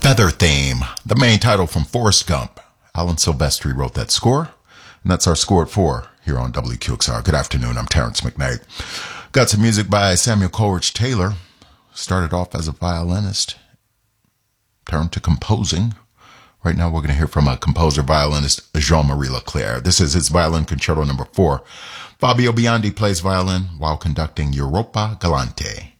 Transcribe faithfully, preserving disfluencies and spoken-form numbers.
Feather Theme, the main title from Forrest Gump. Alan Silvestri wrote that score, and that's our score at four here on W Q X R. Good afternoon, I'm Terrence McKnight. Got some music by Samuel Coleridge Taylor. Started off as a violinist, turned to composing. Right now we're going to hear from a composer, violinist, Jean-Marie Leclerc. This is his violin concerto number four. Fabio Biondi plays violin while conducting Europa Galante.